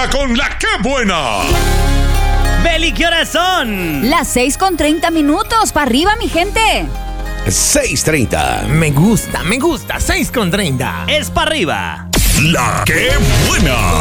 arriba con la que buena. Beli, ¿qué horas son? Las 6:30. ¡Para arriba, mi gente! 6:30. Me gusta. 6:30. Es para arriba. La que buena.